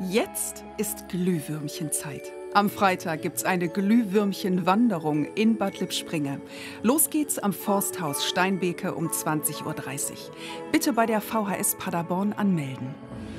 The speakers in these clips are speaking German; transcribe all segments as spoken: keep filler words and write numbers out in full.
Jetzt ist Glühwürmchenzeit. Am Freitag gibt's eine Glühwürmchenwanderung in Bad Lippspringe. Los geht's am Forsthaus Steinbeke um zwanzig Uhr dreißig. Bitte bei der V H S Paderborn anmelden.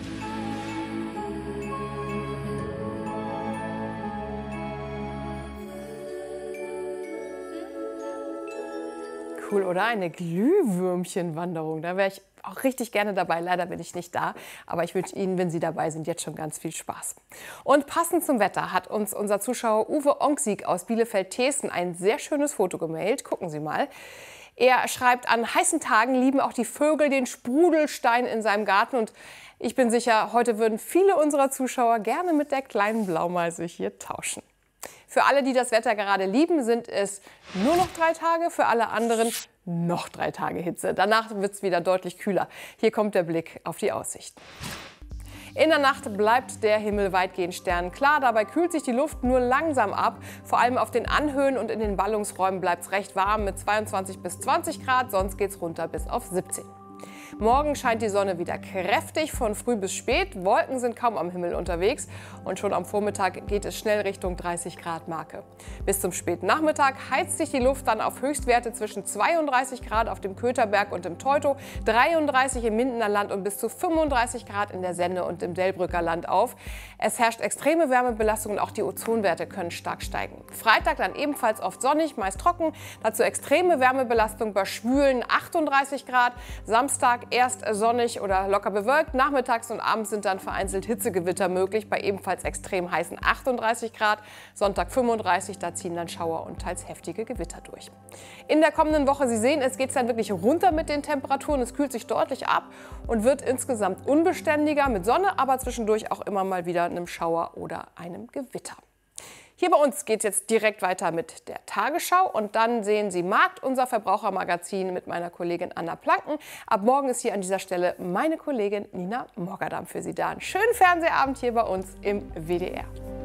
Cool, oder? Eine Glühwürmchenwanderung. Da wäre ich auch richtig gerne dabei. Leider bin ich nicht da. Aber ich wünsche Ihnen, wenn Sie dabei sind, jetzt schon ganz viel Spaß. Und passend zum Wetter hat uns unser Zuschauer Uwe Onksig aus Bielefeld-Teeßen ein sehr schönes Foto gemailt. Gucken Sie mal. Er schreibt, an heißen Tagen lieben auch die Vögel den Sprudelstein in seinem Garten. Und ich bin sicher, heute würden viele unserer Zuschauer gerne mit der kleinen Blaumeise hier tauschen. Für alle, die das Wetter gerade lieben, sind es nur noch drei Tage, für alle anderen noch drei Tage Hitze. Danach wird es wieder deutlich kühler. Hier kommt der Blick auf die Aussichten. In der Nacht bleibt der Himmel weitgehend sternklar. Dabei kühlt sich die Luft nur langsam ab. Vor allem auf den Anhöhen und in den Ballungsräumen bleibt es recht warm mit zweiundzwanzig bis zwanzig Grad. Sonst geht es runter bis auf siebzehn. Morgen scheint die Sonne wieder kräftig von früh bis spät. Wolken sind kaum am Himmel unterwegs und schon am Vormittag geht es schnell Richtung dreißig Grad Marke. Bis zum späten Nachmittag heizt sich die Luft dann auf Höchstwerte zwischen zweiunddreißig Grad auf dem Kötherberg und im Teutow, dreiunddreißig im Mindener Land und bis zu fünfunddreißig Grad in der Senne und im Delbrücker Land auf. Es herrscht extreme Wärmebelastung und auch die Ozonwerte können stark steigen. Freitag dann ebenfalls oft sonnig, meist trocken, dazu extreme Wärmebelastung bei schwülen achtunddreißig Grad. Samstag erst sonnig oder locker bewölkt. Nachmittags und abends sind dann vereinzelt Hitzegewitter möglich bei ebenfalls extrem heißen achtunddreißig Grad. Sonntag fünfunddreißig, da ziehen dann Schauer und teils heftige Gewitter durch. In der kommenden Woche, Sie sehen, es geht dann wirklich runter mit den Temperaturen. Es kühlt sich deutlich ab und wird insgesamt unbeständiger mit Sonne, aber zwischendurch auch immer mal wieder einem Schauer oder einem Gewitter. Hier bei uns geht es jetzt direkt weiter mit der Tagesschau und dann sehen Sie Markt, unser Verbrauchermagazin mit meiner Kollegin Anna Planken. Ab morgen ist hier an dieser Stelle meine Kollegin Nina Mogadam für Sie da. Einen schönen Fernsehabend hier bei uns im W D R.